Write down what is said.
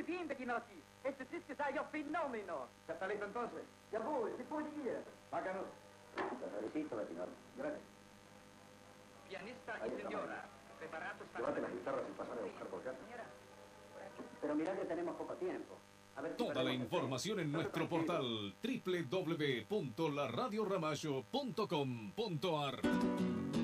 fin, Bettinotti. Este disco sei un fenomeno. ¿Ya está listo entonces? Ya voy, si può ir. Bácanos. Te felicito, Bettinotti. Gracias. Pianista Ahí y está, señora. Preparados para... Llévate las guitarras y pasar a buscar por casa. Señora. Pero mirá que tenemos poco tiempo. A ver si Toda la perdemos el información en nuestro portal www.laradioramallo.com.ar.